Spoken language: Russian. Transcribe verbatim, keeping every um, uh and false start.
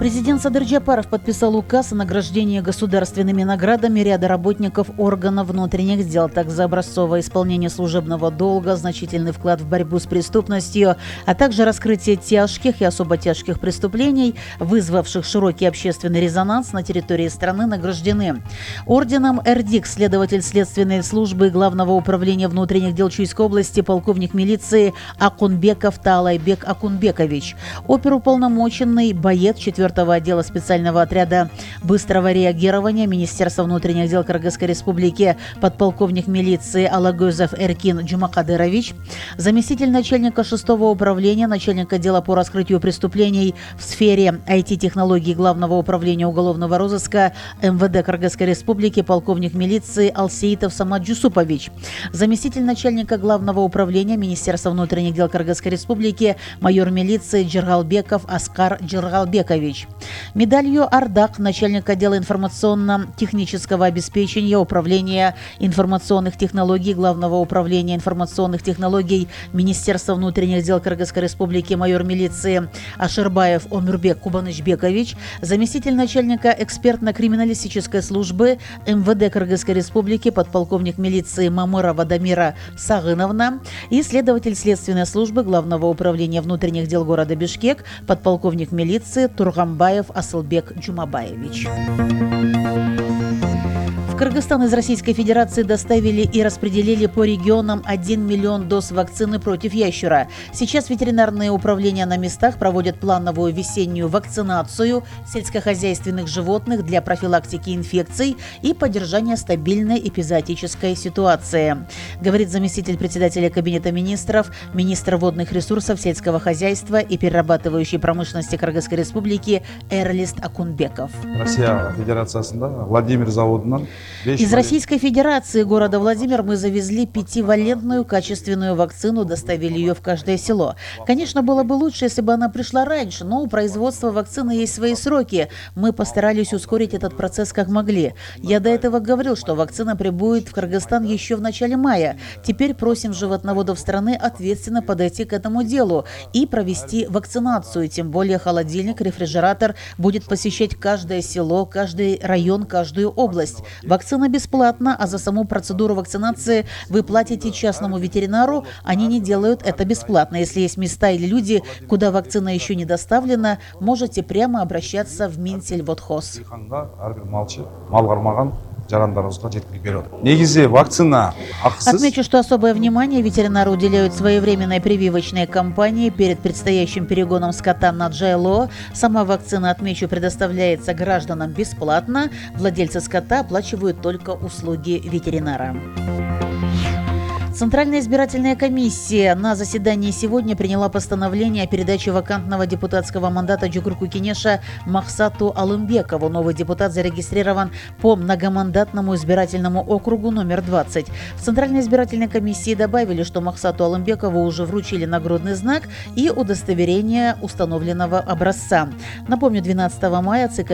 Президент Садыр Джапаров подписал указ о награждении государственными наградами ряда работников органов внутренних дел. Так, за образцовое исполнение служебного долга, значительный вклад в борьбу с преступностью, а также раскрытие тяжких и особо тяжких преступлений, вызвавших широкий общественный резонанс на территории страны, награждены орденом Эрдик следователь следственной службы Главного управления внутренних дел Чуйской области, полковник милиции Акунбеков Таалайбек Акунбекович, оперуполномоченный боец четвертого отдела специального отряда быстрого реагирования Министерства внутренних дел Кыргызской республики, подполковник милиции Алагозов Эркин Джумакадырович, заместитель начальника шестого управления, начальник отдела по раскрытию преступлений в сфере ай ти-технологий Главного управления уголовного розыска эм вэ дэ Кыргызской республики, полковник милиции Алсеитов Самат Джусупович, заместитель начальника Главного управления Министерства внутренних дел Кыргызской республики, майор милиции Джергалбеков Аскар Джергалбекович. Медалью «Ардак» начальник отдела информационно-технического обеспечения Управления информационных технологий Главного управления информационных технологий Министерства внутренних дел Кыргызской республики, майор милиции Аширбаев Омирбек Кубанычбекович, заместитель начальника экспертно-криминалистической службы эм вэ дэ Кыргызской республики, подполковник милиции Мамырова Дамира Сагыновна и следователь следственной службы Главного управления внутренних дел города Бишкек, подполковник милиции Тургамбаев Асылбек Джумабаевич. В Кыргызстан из Российской Федерации доставили и распределили по регионам один миллион доз вакцины против ящера. Сейчас ветеринарные управления на местах проводят плановую весеннюю вакцинацию сельскохозяйственных животных для профилактики инфекций и поддержания стабильной эпизоотической ситуации, говорит заместитель председателя Кабинета министров, министр водных ресурсов, сельского хозяйства и перерабатывающей промышленности Кыргызской республики Эрлист Акунбеков. Россия Федерациясында Владимир заводынан Из Российской Федерации города Владимир мы завезли пятивалентную качественную вакцину, доставили ее в каждое село. Конечно, было бы лучше, если бы она пришла раньше, но у производства вакцины есть свои сроки. Мы постарались ускорить этот процесс как могли. Я до этого говорил, что вакцина прибудет в Кыргызстан еще в начале мая. Теперь просим животноводов страны ответственно подойти к этому делу и провести вакцинацию. Тем более холодильник, рефрижератор будет посещать каждое село, каждый район, каждую область. Вакцина бесплатна, а за саму процедуру вакцинации вы платите частному ветеринару. Они не делают это бесплатно. Если есть места или люди, куда вакцина еще не доставлена, можете прямо обращаться в Минсельводхоз. Отмечу, что особое внимание ветеринары уделяют своевременной прививочной кампании перед предстоящим перегоном скота на Джайло. Сама вакцина, отмечу, предоставляется гражданам бесплатно. Владельцы скота оплачивают только услуги ветеринара. Центральная избирательная комиссия на заседании сегодня приняла постановление о передаче вакантного депутатского мандата Джукурку Кенеша Махсату Алымбекову. Новый депутат зарегистрирован по многомандатному избирательному округу номер двадцать. В Центральной избирательной комиссии добавили, что Махсату Алымбекову уже вручили нагрудный знак и удостоверение установленного образца. Напомню, двенадцатого мая ЦИК